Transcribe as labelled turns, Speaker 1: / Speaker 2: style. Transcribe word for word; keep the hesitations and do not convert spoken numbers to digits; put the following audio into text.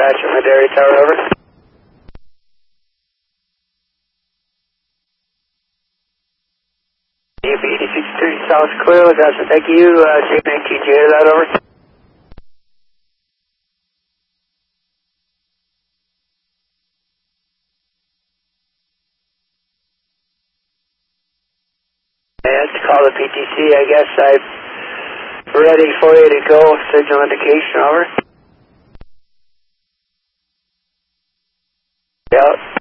Speaker 1: dispatch at Madera Tower, over. D F eighty-six thirty South clear, that's a thank you, uh, C nineteen, did you hear that, over? And to call the P T C, I guess I'm ready for you to go, signal indication, over. Yep.